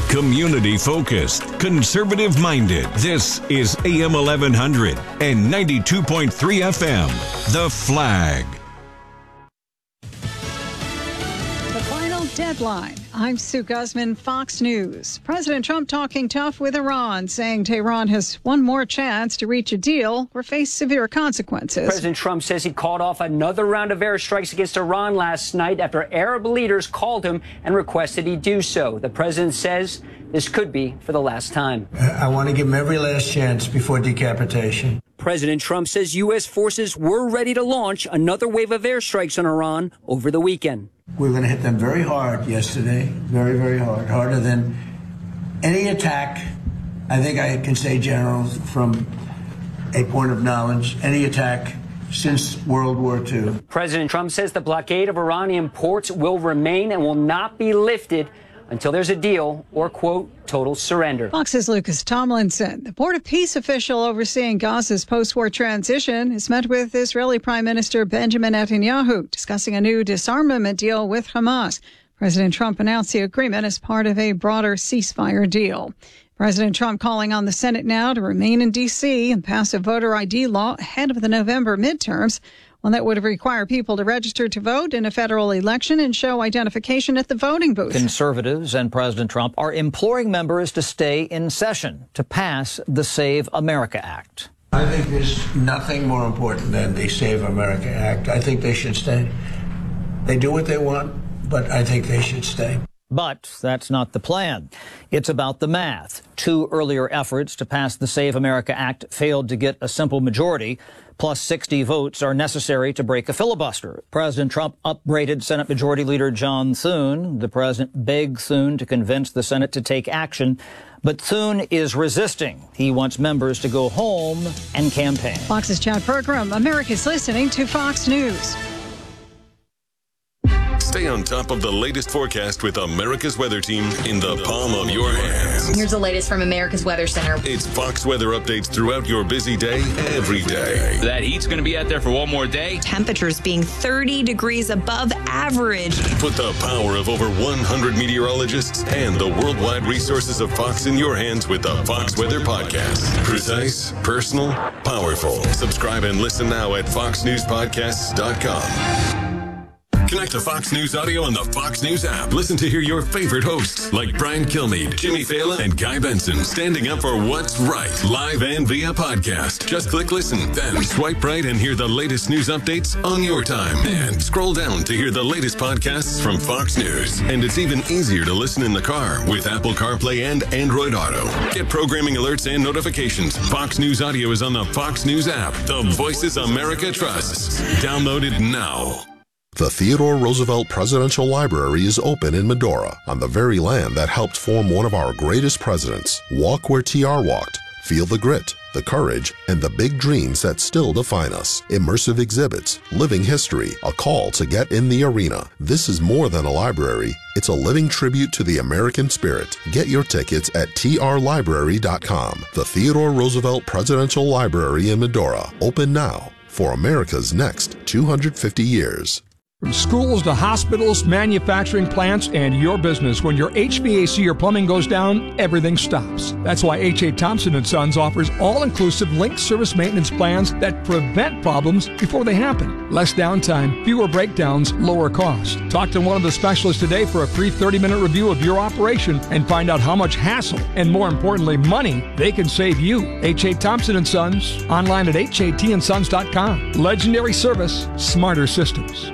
Community-focused, conservative-minded. This is AM 1100 and 92.3 FM. The Flag. The final deadline. I'm Sue Guzman, Fox News. President Trump talking tough with Iran, saying Tehran has one more chance to reach a deal or face severe consequences. President Trump says he called off another round of airstrikes against Iran last night after Arab leaders called him and requested he do so. The president says this could be for the last time. I want to give him every last chance before decapitation. President Trump says U.S. forces were ready to launch another wave of airstrikes on Iran over the weekend. We were going to hit them very hard yesterday, very, very hard, harder than any attack. I think I can say, General, from a point of knowledge, any attack since World War II. President Trump says the blockade of Iranian ports will remain and will not be lifted until there's a deal or, quote, total surrender. Fox's Lucas Tomlinson. The Board of Peace official overseeing Gaza's post-war transition has met with Israeli Prime Minister Benjamin Netanyahu, discussing a new disarmament deal with Hamas. President Trump announced the agreement as part of a broader ceasefire deal. President Trump calling on the Senate now to remain in D.C. and pass a voter ID law ahead of the November midterms, one that would require people to register to vote in a federal election and show identification at the voting booth. Conservatives and President Trump are imploring members to stay in session to pass the Save America Act. I think there's nothing more important than the Save America Act. I think they should stay. They do what they want, but I think they should stay. But that's not the plan. It's about the math. Two earlier efforts to pass the Save America Act failed to get a simple majority. Plus 60 votes are necessary to break a filibuster. President Trump upbraided Senate Majority Leader John Thune. The president begged Thune to convince the Senate to take action. But Thune is resisting. He wants members to go home and campaign. Fox's Chat program. America's listening to Fox News. Stay on top of the latest forecast with America's Weather Team in the palm of your hands. Here's the latest from America's Weather Center. It's Fox weather updates throughout your busy day, every day. That heat's going to be out there for one more day. Temperatures being 30 degrees above average. Put the power of over 100 meteorologists and the worldwide resources of Fox in your hands with the Fox Weather Podcast. Precise, personal, powerful. Subscribe and listen now at foxnewspodcasts.com. Connect to Fox News Audio on the Fox News app. Listen to hear your favorite hosts like Brian Kilmeade, Jimmy Fallon, and Guy Benson standing up for what's right, live and via podcast. Just click listen, then swipe right and hear the latest news updates on your time. And scroll down to hear the latest podcasts from Fox News. And it's even easier to listen in the car with Apple CarPlay and Android Auto. Get programming alerts and notifications. Fox News Audio is on the Fox News app. The voices America trusts. Download it now. The Theodore Roosevelt Presidential Library is open in Medora, on the very land that helped form one of our greatest presidents. Walk where TR walked. Feel the grit, the courage, and the big dreams that still define us. Immersive exhibits, living history, a call to get in the arena. This is more than a library. It's a living tribute to the American spirit. Get your tickets at trlibrary.com. The Theodore Roosevelt Presidential Library in Medora. Open now for America's next 250 years. From schools to hospitals, manufacturing plants, and your business, when your HVAC or plumbing goes down, everything stops. That's why H.A. Thompson & Sons offers all-inclusive linked service maintenance plans that prevent problems before they happen. Less downtime, fewer breakdowns, lower cost. Talk to one of the specialists today for a free 30-minute review of your operation and find out how much hassle and, more importantly, money they can save you. H.A. Thompson & Sons, online at hatsons.com. Legendary service, smarter systems.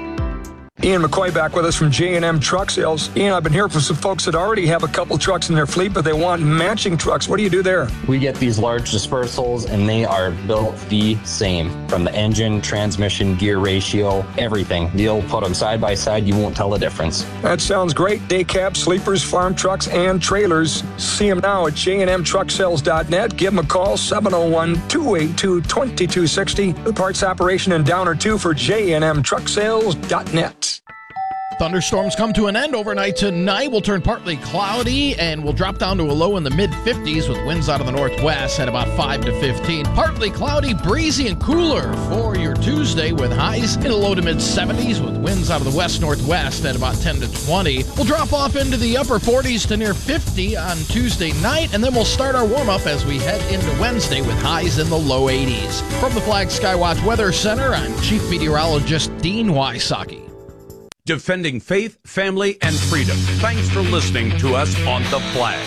Ian McCoy back with us from J&M Truck Sales. Ian, I've been hearing from some folks that already have a couple trucks in their fleet, but they want matching trucks. What do you do there? We get these large dispersals, and they are built the same. From the engine, transmission, gear ratio, everything. You'll put them side by side, you won't tell the difference. That sounds great. Day cab, sleepers, farm trucks, and trailers. See them now at jnmtrucksales.net. Give them a call, 701-282-2260. The parts operation in Downer 2 for jnmtrucksales.net. Thunderstorms come to an end overnight tonight. We'll turn partly cloudy and we'll drop down to a low in the mid-50s with winds out of the northwest at about 5 to 15. Partly cloudy, breezy, and cooler for your Tuesday with highs in the low to mid-70s with winds out of the west-northwest at about 10 to 20. We'll drop off into the upper 40s to near 50 on Tuesday night, and then we'll start our warm-up as we head into Wednesday with highs in the low 80s. From the Flag Skywatch Weather Center, I'm Chief Meteorologist Dean Wysocki. Defending faith, family, and freedom. Thanks for listening to us on The Flag.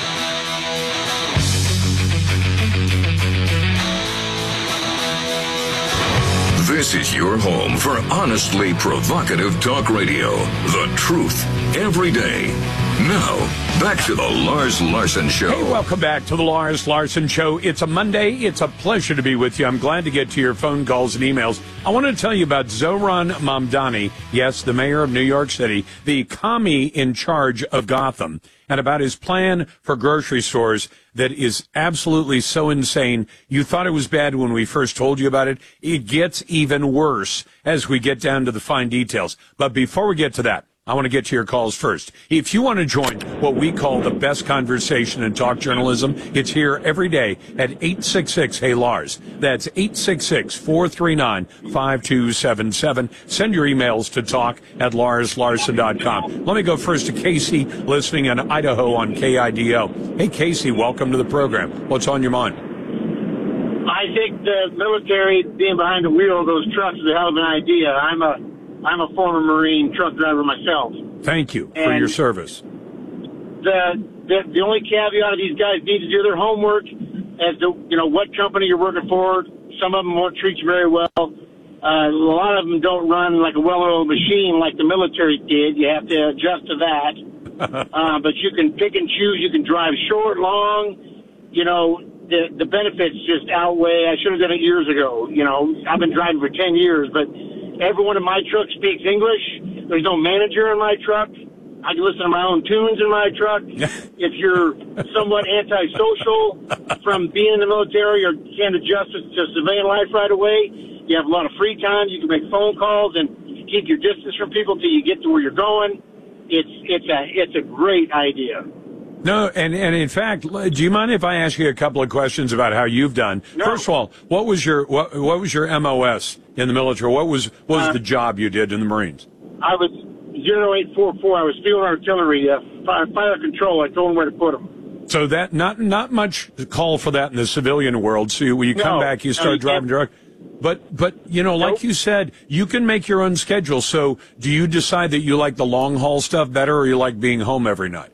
This is your home for honestly provocative talk radio. The truth every day. Now, back to the Lars Larson Show. Hey, welcome back to the Lars Larson Show. It's a Monday. It's a pleasure to be with you. I'm glad to get to your phone calls and emails. I want to tell you about Zohran Mamdani, yes, the mayor of New York City, the commie in charge of Gotham, and about his plan for grocery stores that is absolutely so insane. You thought it was bad when we first told you about it. It gets even worse as we get down to the fine details. But before we get to that, I want to get to your calls first. If you want to join what we call the best conversation in talk journalism, it's here every day at 866-HEY-LARS. That's 866-439-5277. Send your emails to talk@larslarson.com. Let me go first to Casey, listening in Idaho on KIDO. Hey, Casey, welcome to the program. What's on your mind? I think the military being behind the wheel of those trucks is a hell of an idea. I'm a former Marine truck driver myself. Thank you for your service. The only caveat of these guys need to do their homework as to, what company you're working for. Some of them won't treat you very well. A lot of them don't run like a well-oiled machine like the military did. You have to adjust to that. But you can pick and choose. You can drive short, long. The benefits just outweigh. I should have done it years ago. I've been driving for 10 years, but everyone in my truck speaks English. There's no manager in my truck. I can listen to my own tunes in my truck. If you're somewhat antisocial from being in the military or can't adjust to civilian life right away, you have a lot of free time. You can make phone calls and keep your distance from people till you get to where you're going. It's a great idea. No, and in fact, do you mind if I ask you a couple of questions about how you've done? No. First of all, what was your MOS in the military? What was the job you did in the Marines? I was 0844. I was field artillery, fire control. I told them where to put them. So that not much call for that in the civilian world. So when you come back, you start driving truck. But like you said, you can make your own schedule. So do you decide that you like the long haul stuff better, or you like being home every night?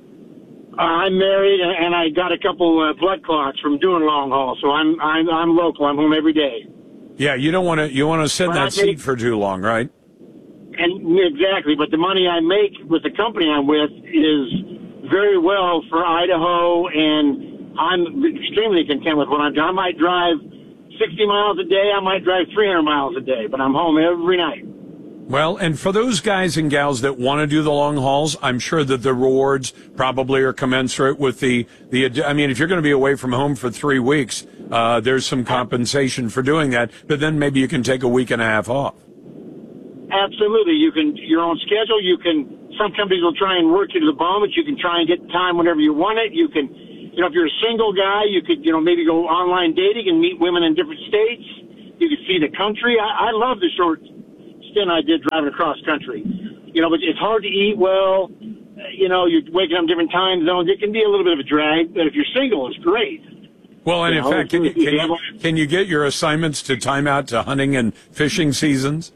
I'm married, and I got a couple blood clots from doing long haul, so I'm local. I'm home every day. Yeah, you don't want to sit in that seat for too long, right? And exactly, but the money I make with the company I'm with is very well for Idaho, and I'm extremely content with what I'm doing. I might drive 60 miles a day, I might drive 300 miles a day, but I'm home every night. Well, and for those guys and gals that want to do the long hauls, I'm sure that the rewards probably are commensurate with the. I mean, if you're going to be away from home for 3 weeks, there's some compensation for doing that. But then maybe you can take a week and a half off. Absolutely, you can your own schedule. You can. Some companies will try and work you to the bone, but you can try and get time whenever you want it. You can, if you're a single guy, you could, maybe go online dating and meet women in different states. You could see the country. I love the short stint I did driving across country. But it's hard to eat well. You're waking up in different time zones. It can be a little bit of a drag, but if you're single, it's great. Well, and in fact, can you get your assignments to time out to hunting and fishing seasons?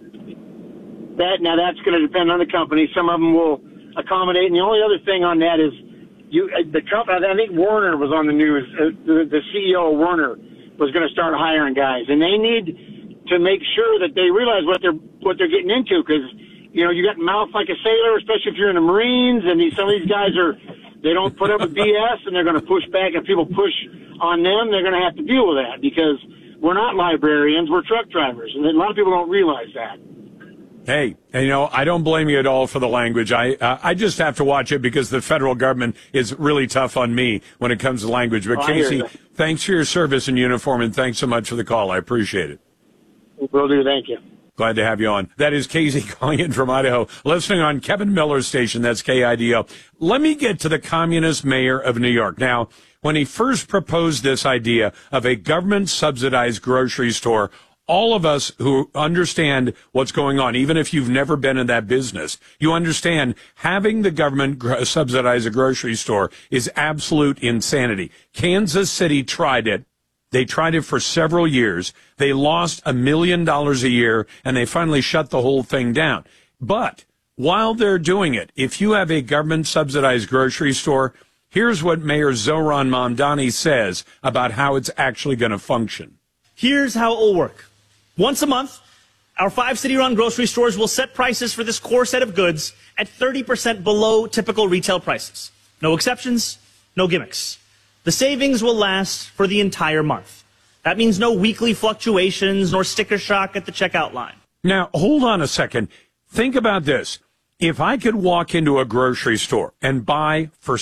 That's going to depend on the company. Some of them will accommodate. And the only other thing on that is the company. I think Werner was on the news. The CEO of Werner was going to start hiring guys, and they need to make sure that they realize what they're getting into, because you got mouth like a sailor, especially if you're in the Marines. And some of these guys they don't put up with BS, and they're going to push back. If people push on them, they're going to have to deal with that, because we're not librarians, we're truck drivers, and a lot of people don't realize that. Hey, I don't blame you at all for the language. I just have to watch it because the federal government is really tough on me when it comes to language. But Casey, thanks for your service in uniform, and thanks so much for the call. I appreciate it. Will do. Thank you. Glad to have you on. That is Casey calling in from Idaho, listening on Kevin Miller's station. That's KIDO. Let me get to the communist mayor of New York. Now, when he first proposed this idea of a government-subsidized grocery store, all of us who understand what's going on, even if you've never been in that business, you understand having the government subsidize a grocery store is absolute insanity. Kansas City tried it. They tried it for several years. They lost $1 million a year, and they finally shut the whole thing down. But while they're doing it, if you have a government-subsidized grocery store, here's what Mayor Zohran Mamdani says about how it's actually going to function. Here's how it will work. Once a month, our 5 city-run grocery stores will set prices for this core set of goods at 30% below typical retail prices. No exceptions, no gimmicks. The savings will last for the entire month. That means no weekly fluctuations nor sticker shock at the checkout line. Now, hold on a second. Think about this. If I could walk into a grocery store and buy for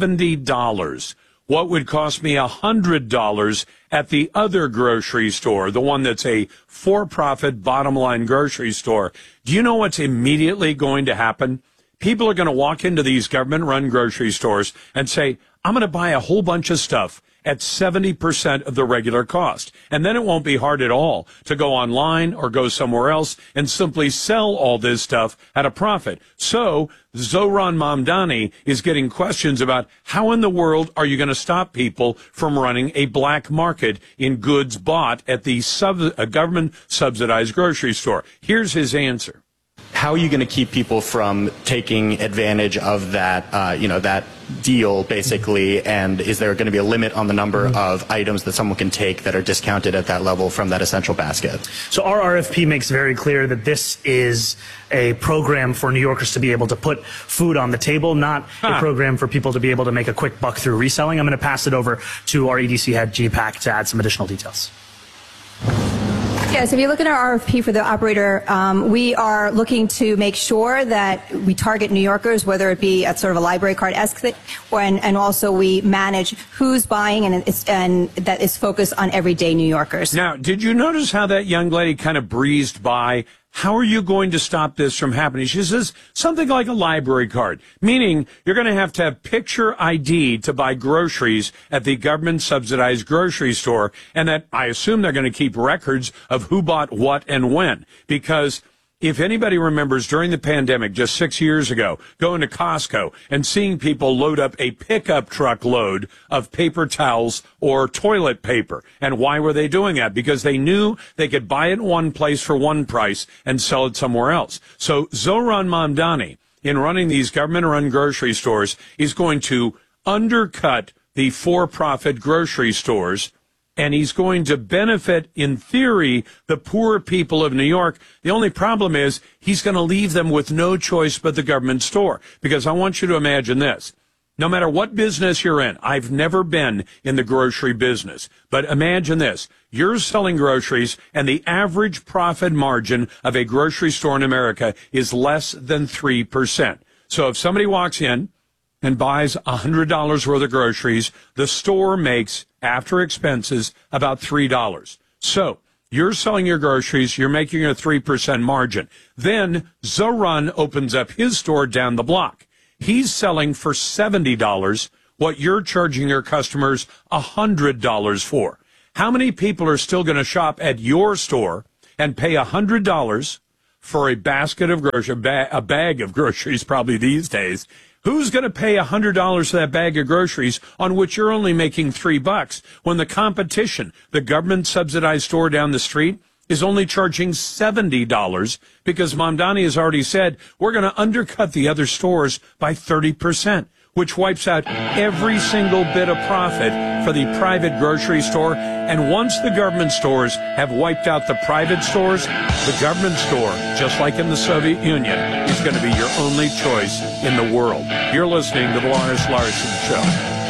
$70 what would cost me $100 at the other grocery store, the one that's a for-profit bottom-line grocery store, do you know what's immediately going to happen? People are going to walk into these government-run grocery stores and say, I'm going to buy a whole bunch of stuff at 70% of the regular cost. And then it won't be hard at all to go online or go somewhere else and simply sell all this stuff at a profit. So Zohran Mamdani is getting questions about how in the world are you going to stop people from running a black market in goods bought at the government-subsidized grocery store. Here's his answer. How are you going to keep people from taking advantage of that, that deal, basically? And is there going to be a limit on the number of items that someone can take that are discounted at that level from that essential basket? So our RFP makes very clear that this is a program for New Yorkers to be able to put food on the table, not a program for people to be able to make a quick buck through reselling. I'm going to pass it over to our EDC head, G-Pack, to add some additional details. Yes, if you look at our RFP for the operator, we are looking to make sure that we target New Yorkers, whether it be at sort of a library card-esque thing, and also we manage who's buying and that is focused on everyday New Yorkers. Now, did you notice how that young lady kind of breezed by? How are you going to stop this from happening? She says something like a library card, meaning you're going to have picture ID to buy groceries at the government-subsidized grocery store, and that I assume they're going to keep records of who bought what and when, because if anybody remembers during the pandemic just 6 years ago, going to Costco and seeing people load up a pickup truck load of paper towels or toilet paper. And why were they doing that? Because they knew they could buy it in one place for one price and sell it somewhere else. So Zohran Mamdani, in running these government-run grocery stores, is going to undercut the for-profit grocery stores, and he's going to benefit, in theory, the poor people of New York. The only problem is he's going to leave them with no choice but the government store. Because I want you to imagine this. No matter what business you're in, I've never been in the grocery business, but imagine this. You're selling groceries, and the average profit margin of a grocery store in America is less than 3%. So if somebody walks in and buys $100 worth of groceries, the store makes, after expenses, about $3. So you're selling your groceries, you're making a 3% margin. Then Zohran opens up his store down the block. He's selling for $70 what you're charging your customers $100 for. How many people are still going to shop at your store and pay $100 for a basket of groceries, a bag of groceries probably these days? Who's going to pay $100 for that bag of groceries on which you're only making $3 when the competition, the government-subsidized store down the street, is only charging $70 because Mamdani has already said we're going to undercut the other stores by 30%, which wipes out every single bit of profit for the private grocery store. And once the government stores have wiped out the private stores, the government store, just like in the Soviet Union, is going to be your only choice in the world. You're listening to The Lois Larson Show.